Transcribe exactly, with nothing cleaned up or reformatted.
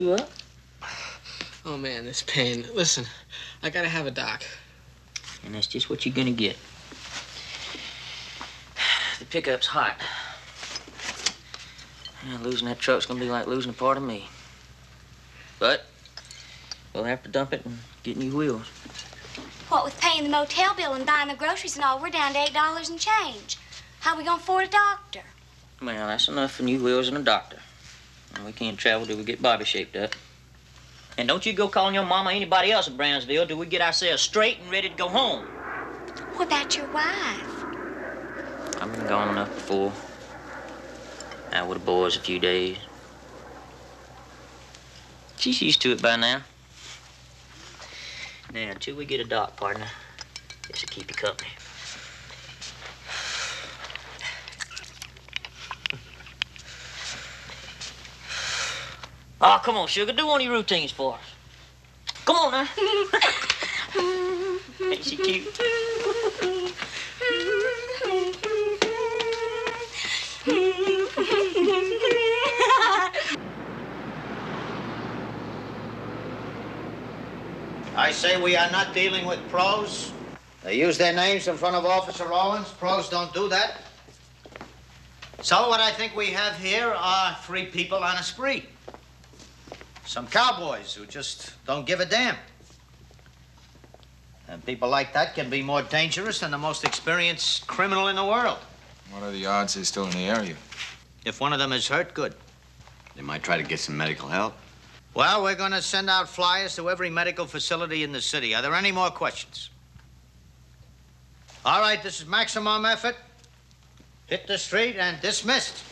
What? Oh, man, this pain. Listen, I gotta have a doc. And that's just what you're gonna get. The pickup's hot. Yeah, losing that truck's gonna be like losing a part of me. But we'll have to dump it and get new wheels. What with paying the motel bill and buying the groceries and all, we're down to eight dollars and change. How are we gonna afford a doctor? Well, that's enough for new wheels and a doctor. And we can't travel till we get Bobby shaped up. And don't you go calling your mama or anybody else in Brownsville till we get ourselves straight and ready to go home. What about your wife? I've been gone enough before. Out with the boys a few days. She's used to it by now. Now, until we get a doc, partner, this'll keep you company. Oh, come on, sugar. Do one of your routines for us. Come on now. Ain't she cute? I say we are not dealing with pros. They use their names in front of Officer Owens. Pros don't do that. So what I think we have here are three people on a spree. Some cowboys who just don't give a damn. And people like that can be more dangerous than the most experienced criminal in the world. What are the odds they're still in the area? If one of them is hurt, good. They might try to get some medical help. Well, we're going to send out flyers to every medical facility in the city. Are there any more questions? All right, this is maximum effort. Hit the street and dismissed.